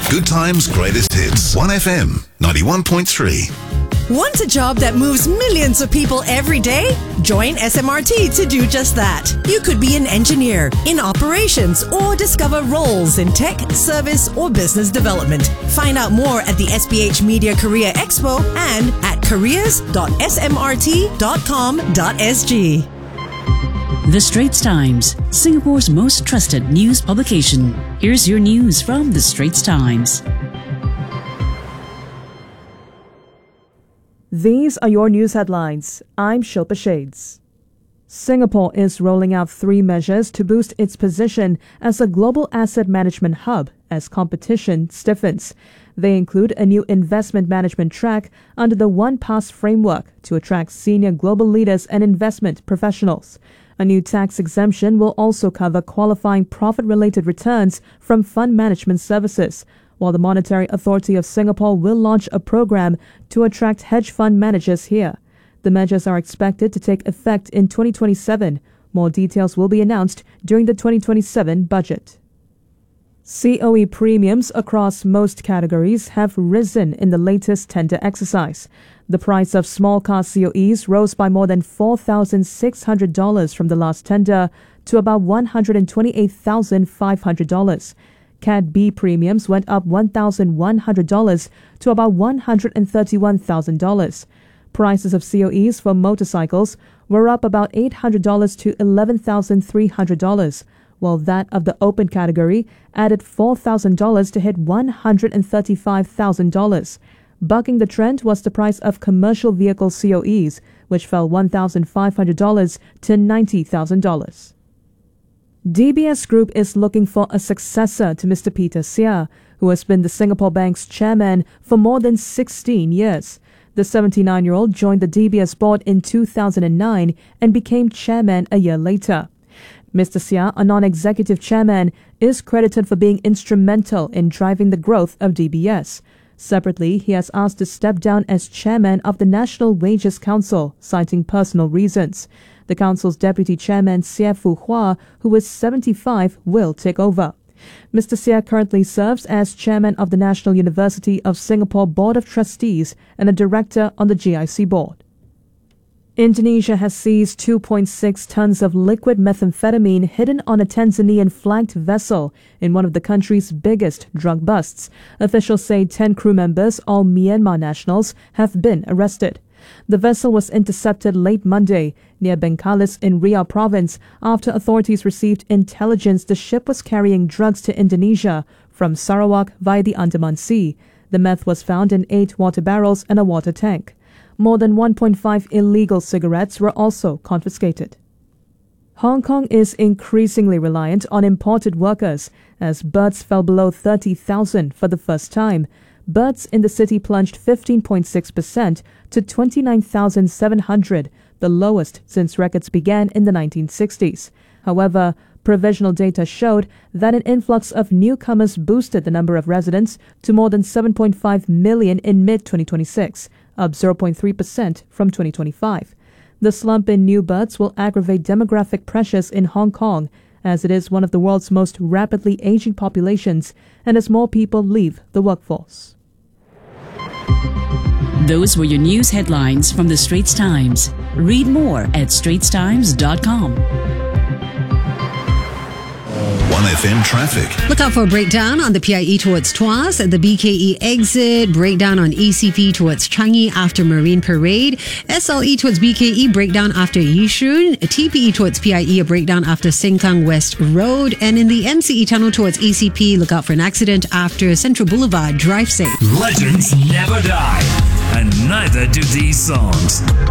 Good Times Greatest Hits. 1FM 91.3. Want a job that moves millions of people every day? Join SMRT to do just that. You could be an engineer, in operations, or discover roles in tech, service, or business development. Find out more at the SPH Media Career Expo and at careers.smrt.com.sg. The Straits Times, Singapore's most trusted news publication. Here's your news from The Straits Times. These are your news headlines. I'm Shilpa Shades. Singapore is rolling out 3 measures to boost its position as a global asset management hub as competition stiffens. They include a new investment management track under the OnePass framework to attract senior global leaders and investment professionals. A new tax exemption will also cover qualifying profit-related returns from fund management services, while the Monetary Authority of Singapore will launch a program to attract hedge fund managers here. The measures are expected to take effect in 2027. More details will be announced during the 2027 budget. COE premiums across most categories have risen in the latest tender exercise. The price of small car COEs rose by more than $4,600 from the last tender to about $128,500. Cat B premiums went up $1,100 to about $131,000. Prices of COEs for motorcycles were up about $800 to $11,300, while that of the open category added $4,000 to hit $135,000. Bucking the trend was the price of commercial vehicle COEs, which fell $1,500 to $90,000. DBS Group is looking for a successor to Mr. Peter Seah, who has been the Singapore Bank's chairman for more than 16 years. The 79-year-old joined the DBS board in 2009 and became chairman a year later. Mr. Seah, a non-executive chairman, is credited for being instrumental in driving the growth of DBS. Separately, he has asked to step down as chairman of the National Wages Council, citing personal reasons. The council's deputy chairman, Seah Fu Hua, who is 75, will take over. Mr. Seah currently serves as chairman of the National University of Singapore Board of Trustees and a director on the GIC board. Indonesia has seized 2.6 tons of liquid methamphetamine hidden on a Tanzanian-flagged vessel in one of the country's biggest drug busts. Officials say 10 crew members, all Myanmar nationals, have been arrested. The vessel was intercepted late Monday near Bengkalis in Riau province after authorities received intelligence the ship was carrying drugs to Indonesia from Sarawak via the Andaman Sea. The meth was found in 8 water barrels and a water tank. More than 1.5 illegal cigarettes were also confiscated. Hong Kong is increasingly reliant on imported workers as births fell below 30,000 for the first time. Births in the city plunged 15.6% to 29,700, the lowest since records began in the 1960s. However, provisional data showed that an influx of newcomers boosted the number of residents to more than 7.5 million in mid-2026, up 0.3% from 2025. The slump in new births will aggravate demographic pressures in Hong Kong, as it is one of the world's most rapidly aging populations and as more people leave the workforce. Those were your news headlines from The Straits Times. Read more at straitstimes.com. 1FM traffic. Look out for a breakdown on the PIE towards Tuas at the BKE exit, breakdown on ECP towards Changi after Marine Parade, SLE towards BKE, breakdown after Yishun, TPE towards PIE, a breakdown after Sengkang West Road, and in the MCE tunnel towards ECP, look out for an accident after Central Boulevard. Drive safe. Legends never die, and neither do these songs.